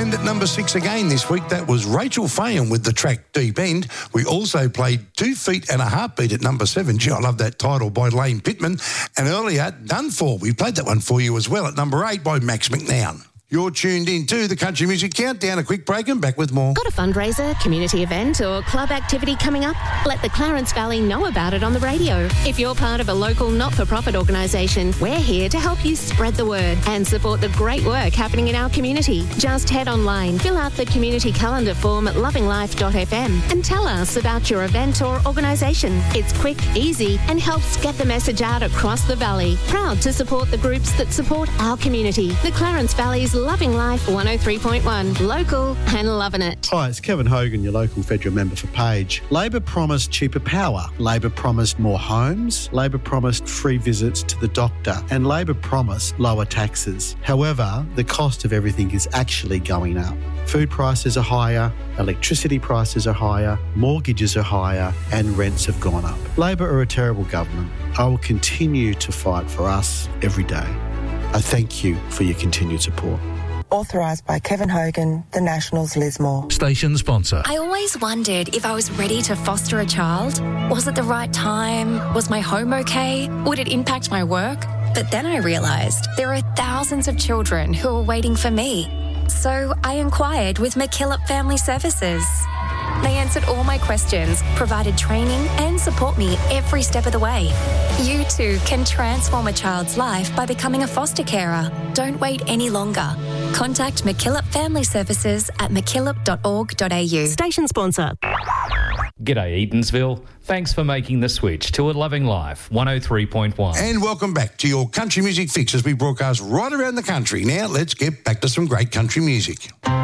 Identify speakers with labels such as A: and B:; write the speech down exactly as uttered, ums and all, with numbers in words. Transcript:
A: And at number six again this week, that was Rachel Fahon with the track Deep End. We also played Two Feet and a Heartbeat at number seven. Gee, I love that title, by Lane Pittman. And earlier, Done For. We played that one for you as well at number eight by Max McNown. You're tuned in to the Country Music Countdown. A quick break and back with more.
B: Got a fundraiser, community event or club activity coming up? Let the Clarence Valley know about it on the radio. If you're part of a local not-for-profit organisation, we're here to help you spread the word and support the great work happening in our community. Just head online, fill out the community calendar form at loving life dot f m and tell us about your event or organisation. It's quick, easy and helps get the message out across the valley. Proud to support the groups that support our community. The Clarence Valley's Loving Life one oh three point one. Local and loving it.
C: Hi, it's Kevin Hogan, your local federal member for Page. Labor promised cheaper power. Labor promised more homes. Labor promised free visits to the doctor. And Labor promised lower taxes. However, the cost of everything is actually going up. Food prices are higher, electricity prices are higher, mortgages are higher, and rents have gone up. Labor are a terrible government. I will continue to fight for us every day. I thank you for your continued support.
D: Authorised by Kevin Hogan, The Nationals, Lismore.
E: Station sponsor.
F: I always wondered if I was ready to foster a child. Was it the right time? Was my home okay? Would it impact my work? But then I realised there are thousands of children who are waiting for me. So I inquired with McKillop Family Services. They answered all my questions, provided training and support me every step of the way. You too can transform a child's life by becoming a foster carer. Don't wait any longer. Contact McKillop Family Services at mckillop dot org dot a u.
B: Station sponsor.
G: G'day Edensville. Thanks for making the switch to A Loving Life one oh three point one.
A: And welcome back to your Country Music Fix as we broadcast right around the country. Now let's get back to some great country music.